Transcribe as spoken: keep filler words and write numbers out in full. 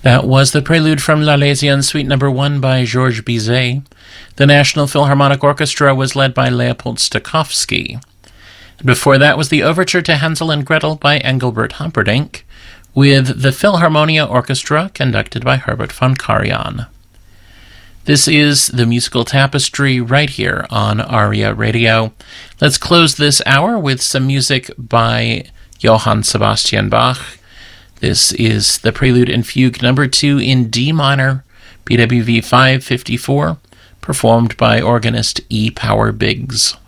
That was the prelude from L'Arlésienne Suite Number One by Georges Bizet. The National Philharmonic Orchestra was led by Leopold Stokowski. Before that was the overture to Hansel and Gretel by Engelbert Humperdinck, with the Philharmonia Orchestra conducted by Herbert von Karajan. This is the Musical Tapestry right here on ARIA Radio. Let's close this hour with some music by Johann Sebastian Bach. This is the Prelude and Fugue number two in D minor, B W V five fifty-four, performed by organist E. Power Biggs.